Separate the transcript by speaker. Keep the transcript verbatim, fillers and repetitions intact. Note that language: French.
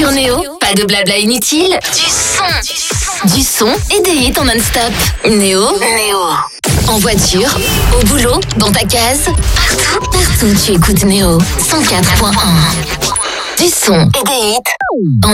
Speaker 1: Sur Néo, pas de blabla inutile, du son. Du son et des hits en non-stop. Néo, Néo. En voiture, au boulot, dans ta case, partout, partout tu écoutes Néo. cent quatre point un. Du son et des hits.